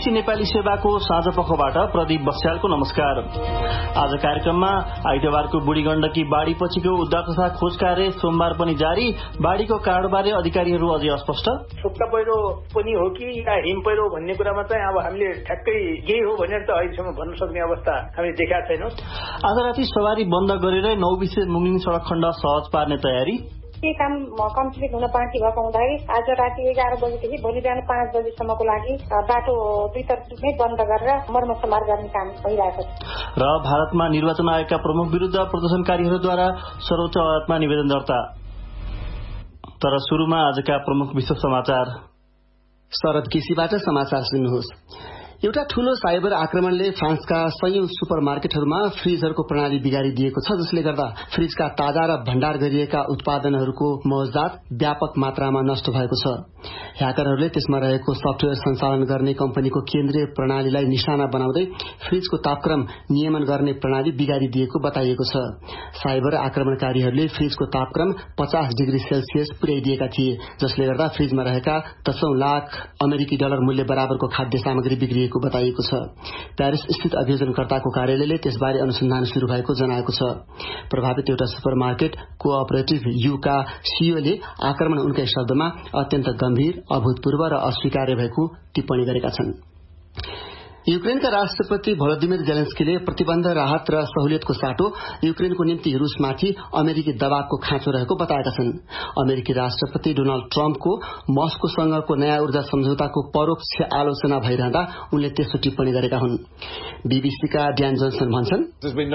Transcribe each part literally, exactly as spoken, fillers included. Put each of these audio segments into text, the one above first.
BBC Nepali सेवाको साँझ पखबाट प्रदीप बस्यालको नमस्कार। आज कार्यक्रममा आइतबारको बुढी गण्डकी बाढ़ी पछिको उद्धार तथा खोज कार्य सोमबार पनि जारी। बाढ़ीको कारणबारे अधिकारीहरू अझै अस्पष्ट। सुक्खा पहिरो पनि हो कि या हिम पहिरो भन्ने कुरामा चाहिँ अब हामीले ठ्याक्कै यही हो भनेर त अहिलेसम्म भन्न सक्ने अवस्था हामीले देखाएको छैनौं। आज राति सवारी बन्द गरेर नौबिसे मुङलिङ सड़क खण्ड सहज पार्ने तयारी। के काम कम्प्लिट हुन बाँकी भएको हुँदाखेरि आज राति एघार बजेदेखि भोलि बिहान पाँच बजेसम्मको लागि बाटो दुईतर्फ नै बन्द गरेर मर्मसमार गर्ने काम भइरहेको छ। र भारतमा निर्वाचन आयोगका प्रमुख विरुद्ध प्रदर्शनकारीहरूद्वारा सर्वोच्च अदालतमा निवेदन दर्ता। तर सुरुमा आजका प्रमुख विश्व समाचार। शरद केसीबाट समाचार सुन्नुहोस्। एउटा ठूलो साइबर आक्रमणले फ्रान्सका सयौं सुपरमार्केटहरूमा फ्रिजहरूको प्रणाली बिगारिदिएको छ, जसले गर्दा फ्रिजका ताजा र भण्डार गरिएका उत्पादनहरूको मौजदात व्यापक मात्रामा नष्ट भएको छ। ह्याकरहरूले त्यसमा रहेको सफ्टवेयर सञ्चालन गर्ने कम्पनीको केन्द्रीय प्रणालीलाई निशाना बनाउँदै फ्रिजको तापक्रम नियमन गर्ने प्रणाली बिगारिदिएको बताइएको छ। साइबर आक्रमणकारीहरूले फ्रिजको तापक्रम पचास डिग्री सेल्सियस पुर्याइदिएका थिए, जसले गर्दा फ्रिजमा रहेका दशौं लाख अमेरिकी डलर मूल्य बराबरको खाद्य सामग्री बिग्रिएको बताइएको छ। प्यारिस स्थित अभियोजनकर्ताको कार्यालयले त्यसबारे अनुसन्धान शुरू भएको जनाएको छ। प्रभावित एउटा सुपरमार्केट कोअपरेटिभ युका सीईओले आक्रमण उनकै शब्दमा अत्यन्त गम्भीर, अभूतपूर्व र अस्वीकार्य भएको टिप्पणी गरेका छन्। युक्रेनका राष्ट्रपति भोलोदिमिर जेलेन्स्कीले प्रतिबन्ध, राहत र सहुलियतको साटो युक्रेनको निम्ति रूसमाथि अमेरिकी दबावको खाँचो रहेको बताएका छन्। अमेरिकी राष्ट्रपति डोनाल्ड ट्रम्पको मस्कोसँगको नयाँ ऊर्जा सम्झौताको परोक्ष आलोचना भइरहँदा उनले त्यस्तो टिप्पणी गरेका हुन्। बीबीसीका ड्यान जोन्सन भन्छन्,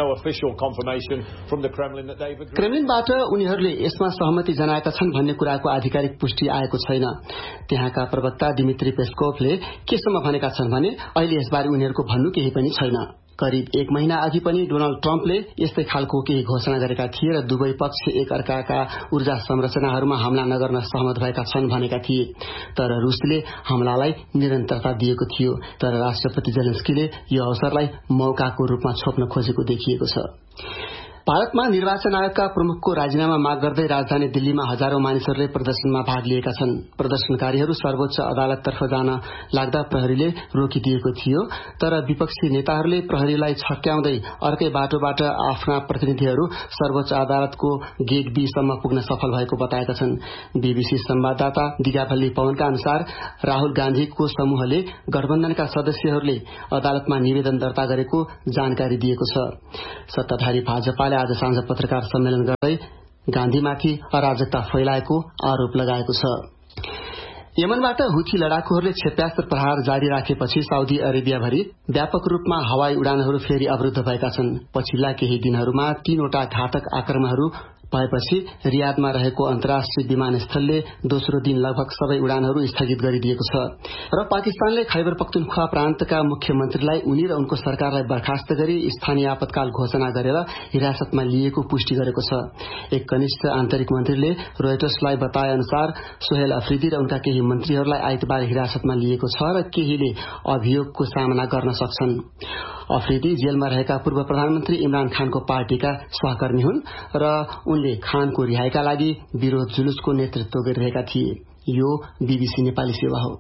क्रेमलिनबाट उनीहरूले यसमा सहमति जनाएका छन् भन्ने कुराको आधिकारिक पुष्टि आएको छैन। त्यहाँका प्रवक्ता दिमित्री पेस्कोभले केसम्म भनेका छन् भने अहिले यसबारे उनीहरूको भन्नु केही पनि छैन। करिब एक महिना अघि पनि डोनाल्ड ट्रम्पले यस्तै खालको केही घोषणा गरेका थिए र दुवै पक्ष एक अर्काका ऊर्जा संरचनाहरूमा हमला नगर्न सहमत भएका छन् भनेका थिए। तर रूसले हमलालाई निरन्तरता दिएको थियो। तर राष्ट्रपति जेलेन्स्कीले यो अवसरलाई मौकाको रूपमा छोप्न खोजेको देखिएको छ। भारतमा निर्वाचन आयोगका प्रमुखको राजीनामा माग गर्दै राजधानी दिल्लीमा हजारौं मानिसहरूले प्रदर्शनमा भाग लिएका छन्। प्रदर्शनकारीहरू सर्वोच्च अदालततर्फ जान लाग्दा प्रहरीले रोकिदिएको थियो, तर विपक्षी नेताहरूले प्रहरीलाई छक्क्याउँदै अर्कै बाटोबाट आफ्ना प्रतिनिधिहरू सर्वोच्च अदालतको गेट बी सम्म पुग्न सफल भएको बताएका छन्। बीबीसी संवाददाता दिगाभल्ली पवनका अनुसार राहुल गान्धीको समूहले गठबन्धनका सदस्यहरूले अदालतमा निवेदन दर्ता गरेको जानकारी दिएको छ। सत्ताधारी भाजपाले आज साँझ पत्रकार सम्मेलन गर्दै गान्धीमाथि अराजकता फैलाएको आरोप लगाएको छ। यमनबाट हुथी लडाकुहरूले क्षेप्यास्त्र प्रहार जारी राखेपछि साउदी अरेबियाभरि व्यापक रूपमा हवाई उडानहरू फेरि अवरुद्ध भएका छन्। पछिल्ला केही दिनहरूमा तीनवटा घातक आक्रमणहरू भएपछि रियादमा रहेको अन्तर्राष्ट्रिय विमानस्थलले दोस्रो दिन लगभग सबै उडानहरू स्थगित गरिदिएको छ। र पाकिस्तानले खैबर पख्तुनख्वा प्रान्तका मुख्यमन्त्रीलाई उनी र उनको सरकारलाई बर्खास्त गरी स्थानीय आपतकाल घोषणा गरेर हिरासतमा लिएको पुष्टि गरेको छ। एक कनिष्ठ आन्तरिक मन्त्रीले रोयटर्सलाई बताए अनुसार सोहेल अफ्रिदी र उनका केही मन्त्रीहरूलाई आइतबार हिरासतमा लिएको छ र केहीले अभियोगको सामना गर्न सक्छन्। अफ्रिदी जेलमा रहेका पूर्व प्रधानमन्त्री इमरान खानको पार्टीका सहकर्मी हुन् र उनले खानको रिहाईका लागि विरोध जुलुसको नेतृत्व गरिरहेका थिए। यो बीबीसी नेपाली सेवा हो।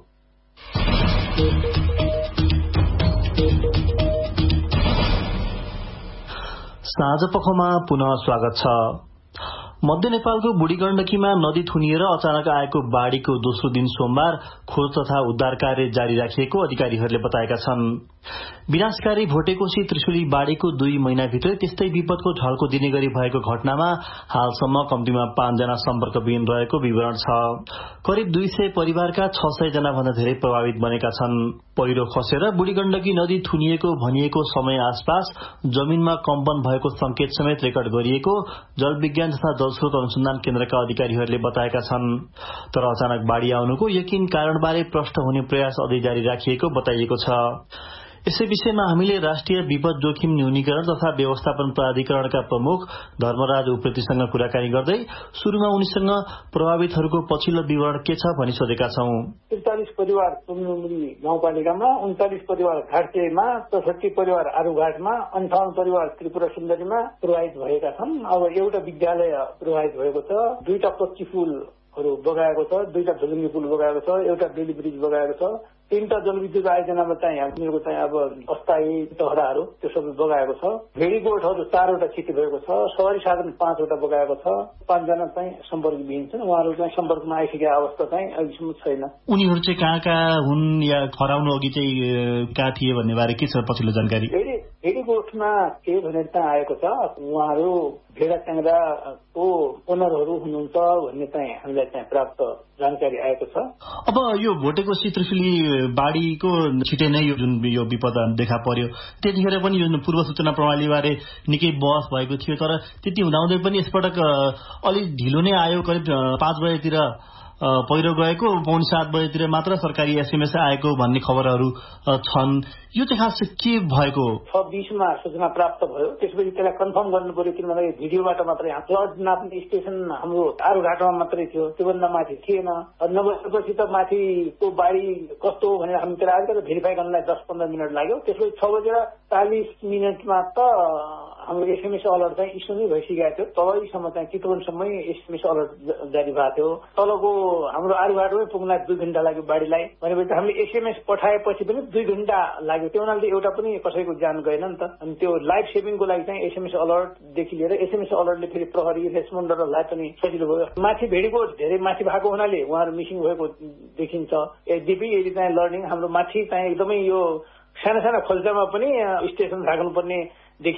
साँझ पखमा पुनः स्वागत छ। मध्य नेपालको बुढी गण्डकीमा नदी थुनिएर अचानक आएको बाढ़ीको दोस्रो दिन सोमबार खोज तथा उद्धार कार्य जारी राखिएको अधिकारीहरूले बताएका छन्। विनाशकारी भोटेकोशी त्रिशुली बाढ़ीको दुई महिनाभित्रै त्यस्तै विपदको झल्को दिने गरी भएको घटनामा हालसम्म कम्तीमा पाँचजना सम्पर्कविहीन रहेको विवरण छ। करिब दुई सय परिवारका छ सय जना भन्दा धेरै प्रभावित बनेका छन्। पहिरो खसेर बुढी गण्डकी नदी थुनिएको भनिएको समय आसपास जमीनमा कम्पन भएको संकेत समेत रेकर्ड गरिएको जलविज्ञान तथा जलस्रोत अनुसन्धान केन्द्रका अधिकारीहरूले बताएका छन्। तर अचानक बाढ़ी आउनुको यकिन कारणबारे प्रष्ट हुने प्रयास अझै जारी राखिएको बताइएको छ। यसै विषयमा हामीले राष्ट्रिय विपद जोखिम न्यूनीकरण तथा व्यवस्थापन प्राधिकरणका प्रमुख धर्मराज उप्रेतीसँग कुराकानी गर्दै सुरुमा उनीसँग प्रभावितहरूको पछिल्लो विवरण के छ भनी सोधेका छौं। त्रिचालिस परिवार तुमलुमुरी गाउँपालिकामा, उन्चालिस परिवार घाटचेमा, चौसठी परिवार आरुघाटमा, अन्ठाउन्न परिवार त्रिपुरा सुन्दरीमा प्रभावित भएका छन्। अब एउटा विद्यालय प्रभावित भएको छ, दुईटा पच्ची फूल पुलहरू बगाएको छ, दुईटा झुलुङ्गी पुल बगाएको छ, एउटा बेली ब्रिज बगाएको छ, तीनटा जलविद्युत आयोजनामा चाहिँ हामीहरूको चाहिँ अब अस्थायी टहराहरू त्यो सबै बगाएको छ। भेडीगोठहरू चारवटा क्षति भएको छ, सवारी साधन पाँचवटा बगाएको छ, पाँचजना चाहिँ सम्पर्कविहीन छन्। उहाँहरू चाहिँ सम्पर्कमा आइसकेको अवस्था चाहिँ अहिलेसम्म छैन। उनीहरू चाहिँ कहाँ कहाँ हुन् या हराउनु अघि चाहिँ कहाँ थिए भन्ने बारे के छ पछिल्लो जानकारी? भेडीगोठमा के भनेर चाहिँ आएको छ, उहाँहरू भेडा च्याङ्राको ओनरहरू हुनुहुन्छ भन्ने चाहिँ हामीलाई चाहिँ प्राप्त जानकारी आएको छ। अब यो भोटेकोशी त्रिशुली बाढीको छिटै नै यो जुन यो विपद देखा पर्यो त्यतिखेर पनि यो पूर्व सूचना प्रणालीबारे निकै बहस भएको थियो, तर त्यति हुँदाहुँदै पनि यसपटक अलि ढिलो नै आयो। करिब पाँच बजेतिर पहिरो गएको, पौने सात बजेतिर मात्र सरकारी एसएमएस आएको भन्ने खबरहरू छन्। यो चाहिँ खास के भएको? छ बीसमा सूचना प्राप्त भयो, त्यसपछि त्यसलाई कन्फर्म गर्नु पर्यो, किनभने भिडियोबाट मात्रै फ्लड नाप्ने स्टेसन हाम्रो आरुघाटमा मात्रै थियो, त्योभन्दा माथि थिएन। नभएपछि त माथिको बाढी कस्तो हो भनेर हामी त्यसलाई अलिकति भेरिफाई गर्नलाई दस पन्ध्र मिनट लाग्यो। त्यसपछि छ बजेर चालिस मिनटमा त हाम्रो एसएमएस अलर्ट चाहिँ इस्यु नै भइसकेको थियो। तलैसम्म चाहिँ चितवनसम्मै एसएमएस अलर्ट जारी भएको थियो। तलको हाम्रो आरुघाटमै पुग्न दुई घण्टा लाग्यो बाढीलाई भनेपछि हामीले एसएमएस पठाएपछि पनि दुई घण्टा लाग्यो। त्यो हुनाले एउटा पनि कसैको ज्यान गएन नि त। अनि त्यो लाइफ सेभिङको लागि चाहिँ एसएमएस अलर्टदेखि लिएर एसएमएस अलर्टले फेरि प्रहरी रेस्पोन्डरलाई पनि सजिलो भयो। माथि भेडीको धेरै माथि भएको हुनाले उहाँहरू मिसिङ भएको देखिन्छ। यद्यपि यदि चाहिँ लर्निङ हाम्रो माथि चाहिँ एकदमै यो साना साना खोल्सामा पनि स्टेसन राख्नुपर्ने